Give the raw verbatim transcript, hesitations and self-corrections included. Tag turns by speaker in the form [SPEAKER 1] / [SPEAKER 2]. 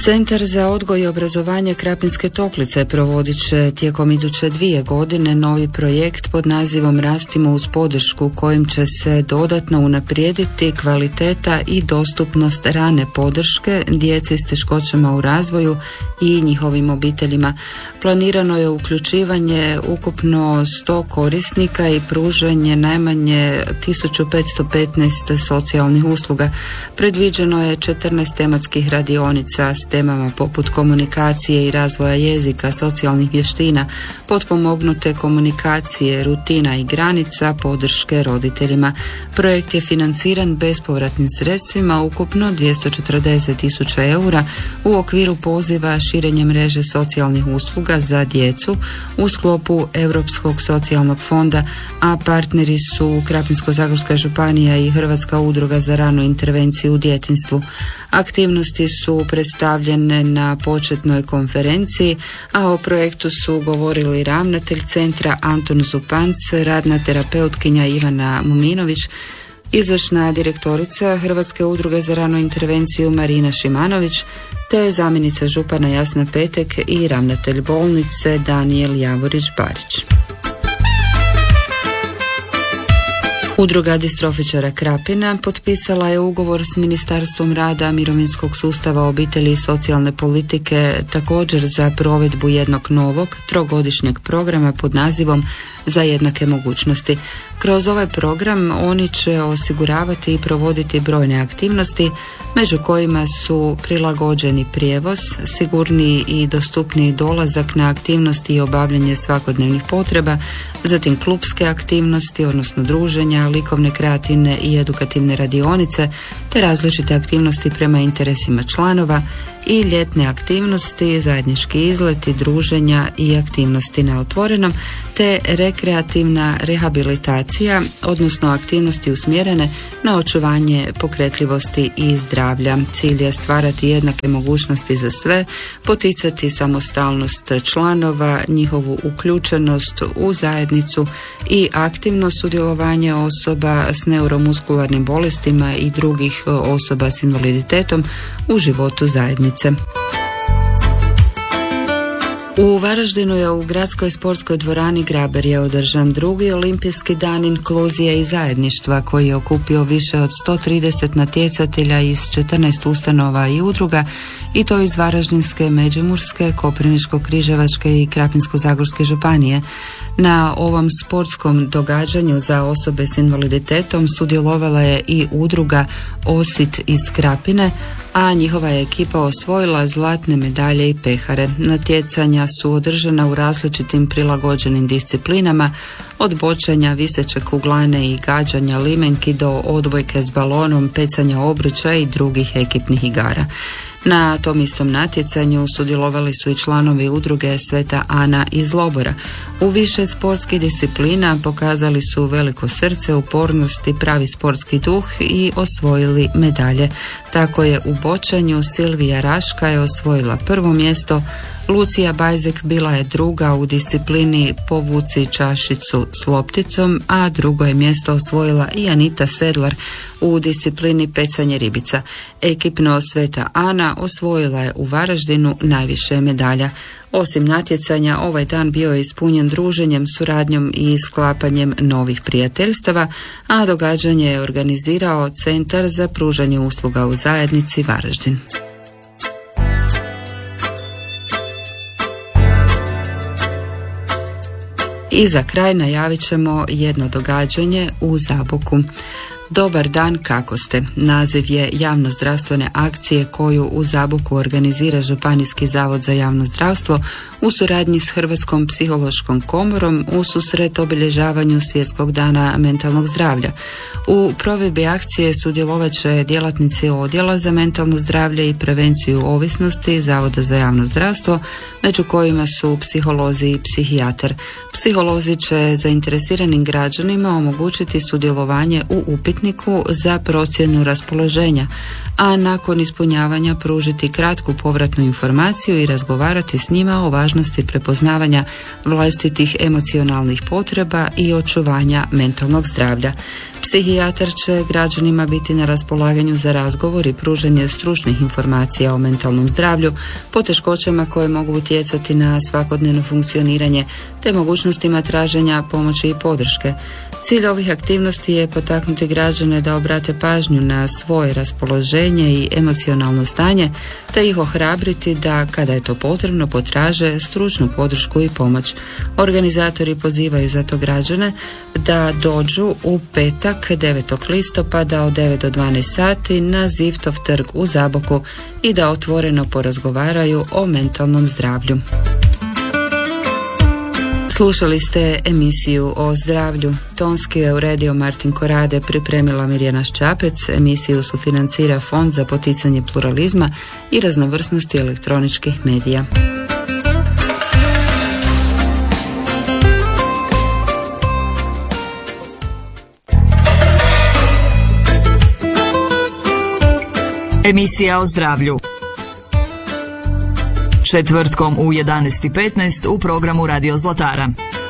[SPEAKER 1] Centar za odgoj i obrazovanje Krapinske Toplice provodit će tijekom iduće dvije godine novi projekt pod nazivom Rastimo uz podršku, kojim će se dodatno unaprijediti kvaliteta i dostupnost rane podrške djeci s teškoćama u razvoju i njihovim obiteljima. Planirano je uključivanje ukupno sto korisnika i pružanje najmanje tisuću petsto petnaest socijalnih usluga. Predviđeno je četrnaest tematskih radionica s temama poput komunikacije i razvoja jezika, socijalnih vještina, potpomognute komunikacije, rutina i granica, podrške roditeljima. Projekt je financiran bespovratnim sredstvima, ukupno dvjesto četrdeset tisuća eura u okviru poziva širenje mreže socijalnih usluga za djecu u sklopu Europskog socijalnog fonda, a partneri su Krapinsko-zagorska županija i Hrvatska udruga za ranu intervenciju u djetinjstvu. Aktivnosti su predstavljene na početnoj konferenciji, a o projektu su govorili ravnatelj centra Anton Zupanc, radna terapeutkinja Ivana Muminović, izvršna direktorica Hrvatske udruge za ranu intervenciju Marina Šimanović, te zamjenica župana Jasna Petek i ravnatelj bolnice Danijel Javorić-Barić. Udruga distrofičara Krapina potpisala je ugovor s Ministarstvom rada, mirovinskog sustava, obitelji i socijalne politike također za provedbu jednog novog trogodišnjeg programa pod nazivom Za jednake mogućnosti. Kroz ovaj program oni će osiguravati i provoditi brojne aktivnosti, među kojima su prilagođeni prijevoz, sigurniji i dostupniji dolazak na aktivnosti i obavljanje svakodnevnih potreba, zatim klupske aktivnosti, odnosno druženja, likovne, kreativne i edukativne radionice, te različite aktivnosti prema interesima članova i ljetne aktivnosti, zajednički izleti, druženja i aktivnosti na otvorenom, te rekreativna rehabilitacija, odnosno aktivnosti usmjerene na očuvanje pokretljivosti i zdravlja. Cilj je stvarati jednake mogućnosti za sve, poticati samostalnost članova, njihovu uključenost u zajednicu i aktivno sudjelovanje osoba s neuromuskularnim bolestima i drugih osoba s invaliditetom u životu zajednice. U Varaždinu je u gradskoj sportskoj dvorani Graberje održan drugi olimpijski dan inkluzije i zajedništva, koji je okupio više od sto trideset natjecatelja iz četrnaest ustanova i udruga, i to iz Varaždinske, Međimurske, Koprivničko-križevačke i Krapinsko-zagorske županije. Na ovom sportskom događanju za osobe s invaliditetom sudjelovala je i udruga Osit iz Krapine, a njihova je ekipa osvojila zlatne medalje i pehare. Natjecanja su održana u različitim prilagođenim disciplinama, od bočanja, viseće kuglane i gađanja limenki do odbojke s balonom, pecanja obruča i drugih ekipnih igara. Na tom istom natjecanju sudjelovali su i članovi udruge Sveta Ana iz Lobora. U više sportskih disciplina pokazali su veliko srce, upornost i pravi sportski duh i osvojili medalje. Tako je u bočanju Silvija Raška je osvojila prvo mjesto, Lucija Bajzek bila je druga u disciplini povuci čašicu s lopticom, a drugo je mjesto osvojila i Anita Sedlar u disciplini pecanje ribica. Ekipno Sveta Ana osvojila je u Varaždinu najviše medalja. Osim natjecanja, ovaj dan bio je ispunjen druženjem, suradnjom i sklapanjem novih prijateljstava, a događanje je organizirao Centar za pružanje usluga u zajednici Varaždin. I za kraj najavit ćemo jedno događanje u Zaboku. Dobar dan, kako ste? Naziv je javnozdravstvene akcije koju u Zaboku organizira Županijski zavod za javno zdravstvo u suradnji s Hrvatskom psihološkom komorom u susret obilježavanju Svjetskog dana mentalnog zdravlja. U provedbi akcije sudjelovat će djelatnici odjela za mentalno zdravlje i prevenciju ovisnosti Zavoda za javno zdravstvo, među kojima su psiholozi i psihijatar. Psiholozi će zainteresiranim građanima omogućiti sudjelovanje u upitniku savjetniku za procjenu raspoloženja, a nakon ispunjavanja pružiti kratku povratnu informaciju i razgovarati s njima o važnosti prepoznavanja vlastitih emocionalnih potreba i očuvanja mentalnog zdravlja. Psihijatar će građanima biti na raspolaganju za razgovor i pružanje stručnih informacija o mentalnom zdravlju, poteškoćama koje mogu utjecati na svakodnevno funkcioniranje te mogućnostima traženja pomoći i podrške. Cilj ovih aktivnosti je potaknuti građane da obrate pažnju na svoje raspoloženje i emocionalno stanje, te ih ohrabriti da, kada je to potrebno, potraže stručnu podršku i pomoć. Organizatori pozivaju zato građane da dođu u petak devetog listopada od devet do dvanaest sati na Zivtov trg u Zaboku i da otvoreno porazgovaraju o mentalnom zdravlju. Slušali ste emisiju o zdravlju. Tonski je uredio Martin Korade, pripremila Mirjana Ščapec. Emisiju sufinancira Fond za poticanje pluralizma i raznovrsnosti elektroničkih medija.
[SPEAKER 2] Emisija o zdravlju. Četvrtkom u jedanaest i petnaest u programu Radio Zlatara.